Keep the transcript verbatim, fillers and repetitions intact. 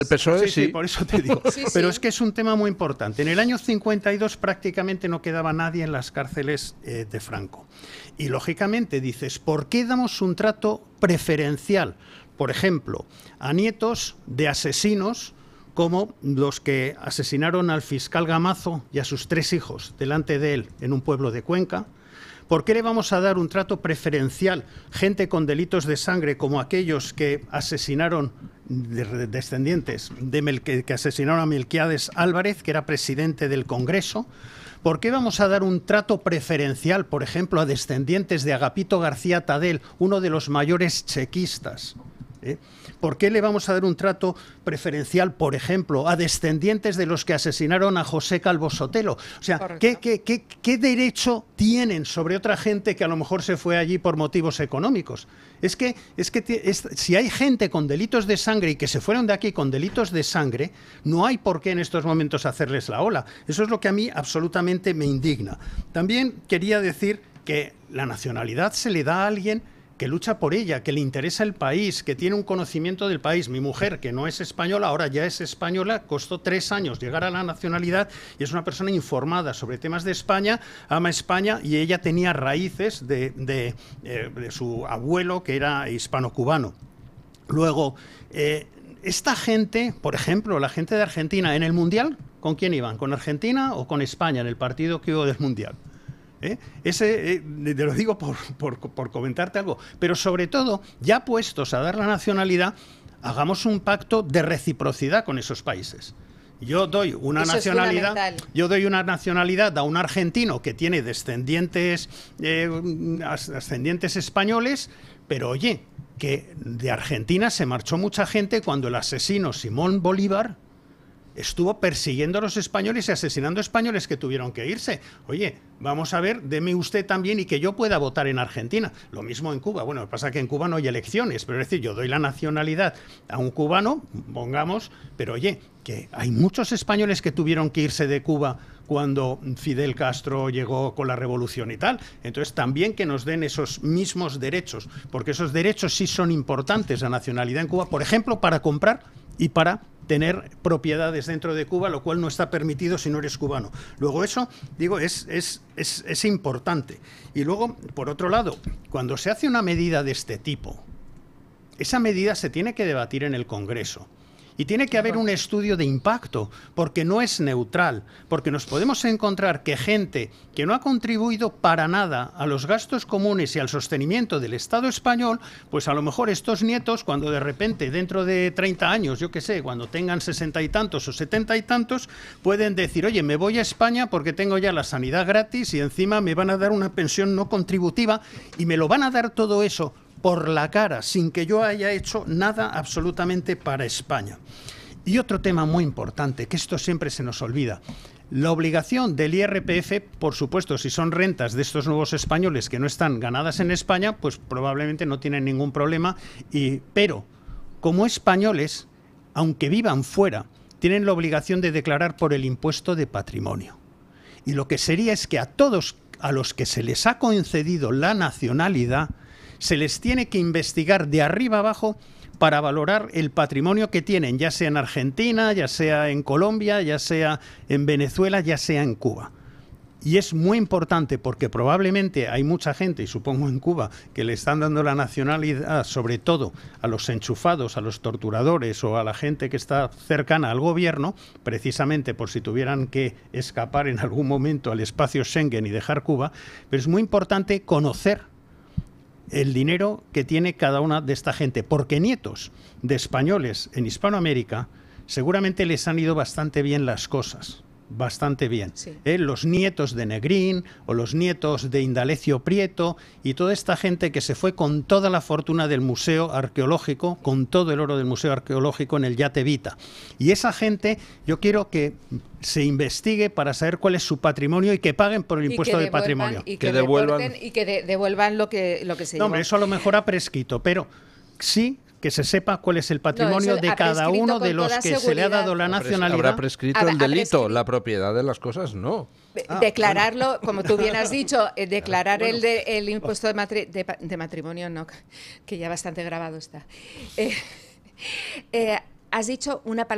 El P S O E, sí, sí. sí, por eso te digo. Sí, Pero sí. es que es un tema muy importante. En el año cincuenta y dos prácticamente no quedaba nadie en las cárceles eh, de Franco. Y lógicamente dices, ¿por qué damos un trato preferencial, por ejemplo, a nietos de asesinos como los que asesinaron al fiscal Gamazo y a sus tres hijos delante de él en un pueblo de Cuenca? ¿Por qué le vamos a dar un trato preferencial gente con delitos de sangre como aquellos que asesinaron, de, descendientes de Mel, que, que asesinaron a Melquiades Álvarez, que era presidente del Congreso? ¿Por qué vamos a dar un trato preferencial, por ejemplo, a descendientes de Agapito García Tadel, uno de los mayores chequistas? ¿Eh? ¿Por qué le vamos a dar un trato preferencial, por ejemplo, a descendientes de los que asesinaron a José Calvo Sotelo? O sea, ¿qué, qué, qué, ¿qué derecho tienen sobre otra gente que a lo mejor se fue allí por motivos económicos? Es que, es que es, si hay gente con delitos de sangre y que se fueron de aquí con delitos de sangre, no hay por qué en estos momentos hacerles la ola. Eso es lo que a mí absolutamente me indigna. También quería decir que la nacionalidad se le da a alguien que lucha por ella, que le interesa el país, que tiene un conocimiento del país. Mi mujer, que no es española, ahora ya es española, costó tres años llegar a la nacionalidad y es una persona informada sobre temas de España, ama España y ella tenía raíces de, de, eh, de su abuelo, que era hispano-cubano. Luego, eh, esta gente, por ejemplo, la gente de Argentina, en el Mundial, ¿con quién iban? ¿Con Argentina o con España en el partido que hubo del Mundial? ¿Eh? Ese, eh, te lo digo por, por, por comentarte algo, pero sobre todo, ya puestos a dar la nacionalidad, hagamos un pacto de reciprocidad con esos países. Yo doy una Eso nacionalidad, yo doy una nacionalidad a un argentino que tiene descendientes, eh, ascendientes españoles, pero oye, que de Argentina se marchó mucha gente cuando el asesino Simón Bolívar estuvo persiguiendo a los españoles y asesinando españoles que tuvieron que irse. Oye, vamos a ver, deme usted también y que yo pueda votar en Argentina. Lo mismo en Cuba. Bueno, pasa que en Cuba no hay elecciones, pero es decir, yo doy la nacionalidad a un cubano, pongamos, pero oye, que hay muchos españoles que tuvieron que irse de Cuba cuando Fidel Castro llegó con la revolución y tal. Entonces también que nos den esos mismos derechos, porque esos derechos sí son importantes, la nacionalidad en Cuba, por ejemplo, para comprar y para tener propiedades dentro de Cuba, lo cual no está permitido si no eres cubano. Luego eso, digo, es, es, es, es importante. Y luego, por otro lado, cuando se hace una medida de este tipo, esa medida se tiene que debatir en el Congreso. Y tiene que haber un estudio de impacto, porque no es neutral, porque nos podemos encontrar que gente que no ha contribuido para nada a los gastos comunes y al sostenimiento del Estado español, pues a lo mejor estos nietos, cuando de repente dentro de treinta años, yo qué sé, cuando tengan sesenta y tantos o setenta y tantos, pueden decir, oye, me voy a España porque tengo ya la sanidad gratis y encima me van a dar una pensión no contributiva y me lo van a dar todo eso por la cara, sin que yo haya hecho nada absolutamente para España. Y otro tema muy importante, que esto siempre se nos olvida, la obligación del I R P F, por supuesto, si son rentas de estos nuevos españoles que no están ganadas en España, pues probablemente no tienen ningún problema, y, pero como españoles, aunque vivan fuera, tienen la obligación de declarar por el impuesto de patrimonio. Y lo que sería es que a todos a los que se les ha concedido la nacionalidad, se les tiene que investigar de arriba abajo para valorar el patrimonio que tienen, ya sea en Argentina, ya sea en Colombia, ya sea en Venezuela, ya sea en Cuba. Y es muy importante porque probablemente hay mucha gente, y supongo en Cuba, que le están dando la nacionalidad sobre todo a los enchufados, a los torturadores o a la gente que está cercana al gobierno, precisamente por si tuvieran que escapar en algún momento al espacio Schengen y dejar Cuba, pero es muy importante conocer el dinero que tiene cada una de esta gente, porque nietos de españoles en Hispanoamérica seguramente les han ido bastante bien las cosas, bastante bien. Sí. ¿Eh? Los nietos de Negrín o los nietos de Indalecio Prieto y toda esta gente que se fue con toda la fortuna del Museo Arqueológico, con todo el oro del Museo Arqueológico en el Yate Vita. Y esa gente, yo quiero que se investigue para saber cuál es su patrimonio y que paguen por el impuesto de patrimonio. Y que, que devuelvan y que de, devuelvan lo que, lo que se No, llevó. hombre, eso a lo mejor ha prescrito, pero sí que se sepa cuál es el patrimonio no, de cada uno de los que seguridad. Se le ha dado la nacionalidad. Habrá prescrito el delito, la propiedad de las cosas no. Ah, declararlo, bueno. Como tú bien has dicho, eh, declarar bueno. el, de, el impuesto de, matri de, de matrimonio, no, que ya bastante grabado está. Eh, eh, has dicho una palabra.